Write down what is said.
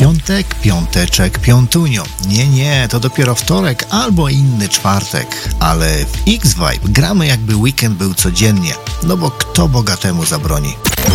piątek, piąteczek, piątunio. Nie, to dopiero wtorek albo inny czwartek. Ale w X-Vibe gramy jakby weekend był codziennie. No bo kto bogatemu zabroni?